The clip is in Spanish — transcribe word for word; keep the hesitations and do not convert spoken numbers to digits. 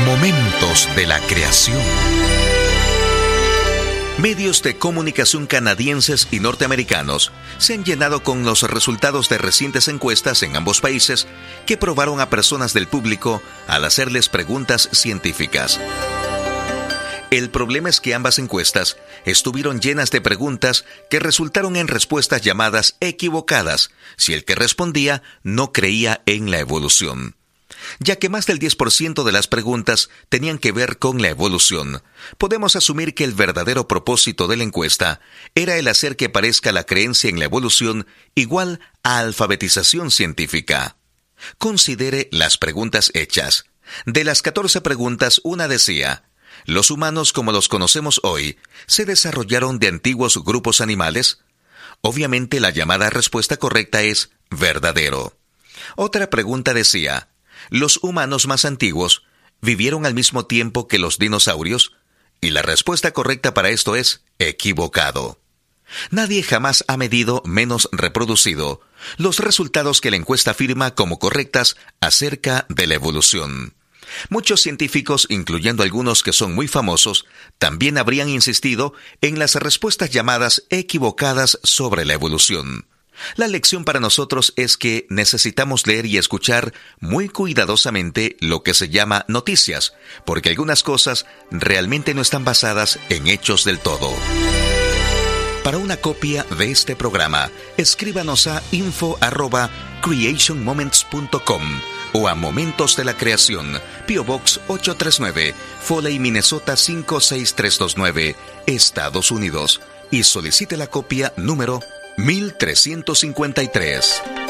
Momentos de la creación. Medios de comunicación canadienses y norteamericanos se han llenado con los resultados de recientes encuestas en ambos países que probaron a personas del público al hacerles preguntas científicas. El problema es que ambas encuestas estuvieron llenas de preguntas que resultaron en respuestas llamadas equivocadas si el que respondía no creía en la evolución. Ya que más del diez por ciento de las preguntas tenían que ver con la evolución, podemos asumir que el verdadero propósito de la encuesta era el hacer que parezca la creencia en la evolución igual a alfabetización científica. Considere las preguntas hechas. De las catorce preguntas, una decía: ¿los humanos como los conocemos hoy se desarrollaron de antiguos grupos animales? Obviamente la llamada respuesta correcta es verdadero. Otra pregunta decía: ¿los humanos más antiguos vivieron al mismo tiempo que los dinosaurios? Y la respuesta correcta para esto es equivocado. Nadie jamás ha medido, menos reproducido, los resultados que la encuesta afirma como correctas acerca de la evolución. Muchos científicos, incluyendo algunos que son muy famosos, también habrían insistido en las respuestas llamadas equivocadas sobre la evolución. La lección para nosotros es que necesitamos leer y escuchar muy cuidadosamente lo que se llama noticias, porque algunas cosas realmente no están basadas en hechos del todo. Para una copia de este programa, escríbanos a info arroba creation moments punto com o a Momentos de la Creación, P O Box ocho tres nueve, Foley, Minnesota cinco seis tres dos nueve, Estados Unidos, y solicite la copia número mil trescientos cincuenta y tres.